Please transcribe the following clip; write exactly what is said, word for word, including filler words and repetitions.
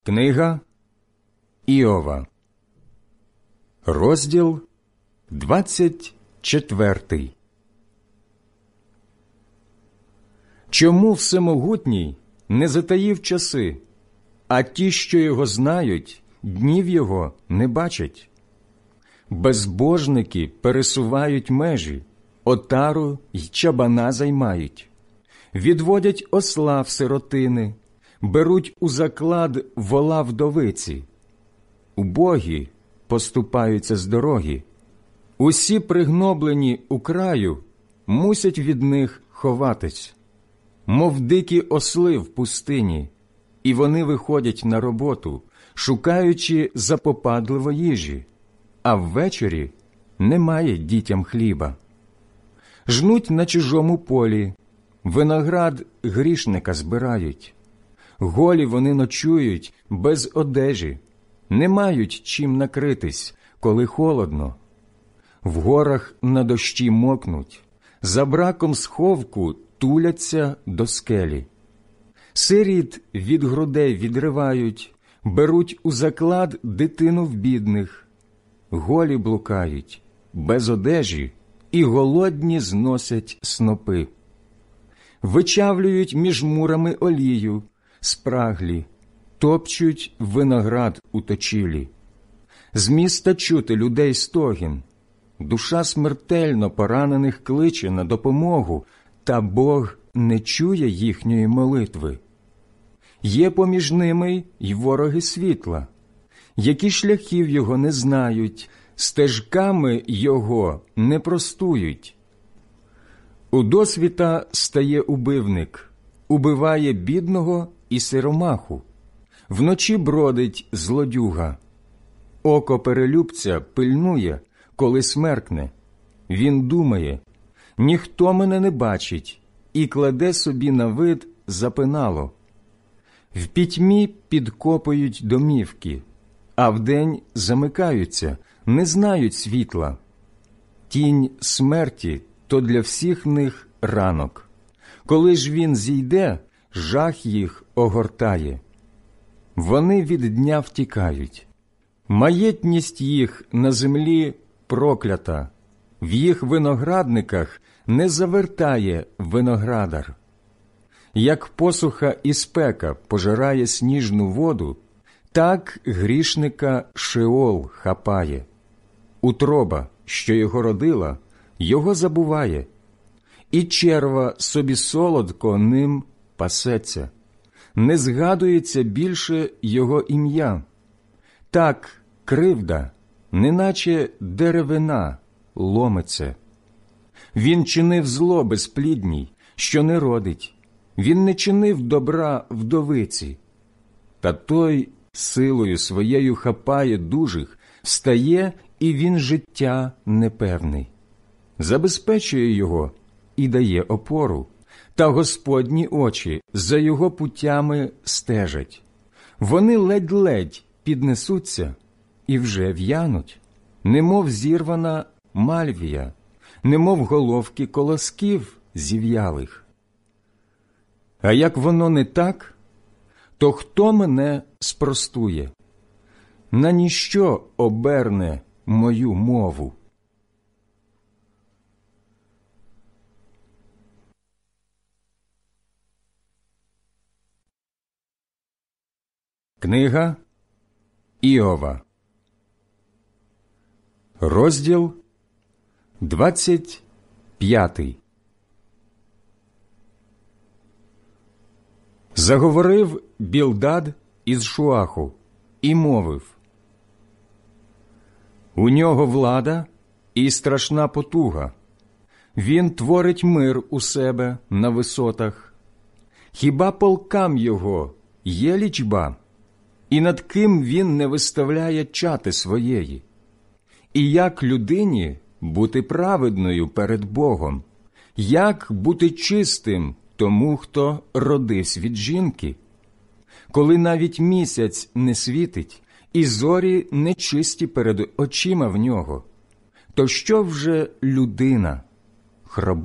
Книга Іова, розділ двадцять четвертий. Чому Всемогутній не затаїв часи, а ті, що його знають, днів його не бачать? Безбожники пересувають межі, отару й чабана займають, відводять осла в сиротини, беруть у заклад вола вдовиці. Убогі поступаються з дороги, усі пригноблені у краю мусять від них ховатись, мов дикі осли в пустині, і вони виходять на роботу, шукаючи запопадливо їжі, а ввечері немає дітям хліба. Жнуть на чужому полі, виноград грішника збирають. Голі вони ночують без одежі, не мають чим накритись, коли холодно. В горах на дощі мокнуть, за браком сховку туляться до скелі. Сиріт від грудей відривають, беруть у заклад дитину в бідних. Голі блукають, без одежі, і голодні зносять снопи. Вичавлюють між мурами олію, спраглі, топчуть виноград у точілі. З міста чути людей стогін, душа смертельно поранених кличе на допомогу, та Бог не чує їхньої молитви. Є поміж ними й вороги світла, які шляхів його не знають, стежками його не простують. У досвіта стає убивник, убиває бідного і сиромаху. Вночі бродить злодюга. Око перелюбця пильнує, коли смеркне. Він думає, ніхто мене не бачить, і кладе собі на вид запинало. В пітьмі підкопують домівки, а вдень замикаються, не знають світла. Тінь смерті – то для всіх них ранок. Коли ж він зійде, жах їх огортає. Вони від дня втікають. Маєтність їх на землі проклята. В їх виноградниках не завертає виноградар. Як посуха і спека пожирає сніжну воду, так грішника Шеол хапає. Утроба, що його родила, його забуває, і черва собі солодко ним пасеться. Не згадується більше його ім'я. Так кривда, неначе деревина, ломиться. Він чинив зло безплідній, що не родить. Він не чинив добра вдовиці. Та той силою своєю хапає дужих, встає, і він життя непевний. Забезпечує його і дає опору, та Господні очі за його путями стежать. Вони ледь-ледь піднесуться і вже в'януть, немов зірвана мальвія, немов головки колосків зів'ялих. А як воно не так, то хто мене спростує? На ніщо оберне мою мову? Книга Іова, розділ двадцять п'ятий. Заговорив Білдад із Шуаху і мовив: у нього влада і страшна потуга. Він творить мир у себе на висотах. Хіба полкам його є лічба? І над ким він не виставляє чати своєї? І як людині бути праведною перед Богом? Як бути чистим тому, хто родився від жінки? Коли навіть місяць не світить, і зорі нечисті перед очима в нього, то що вже людина?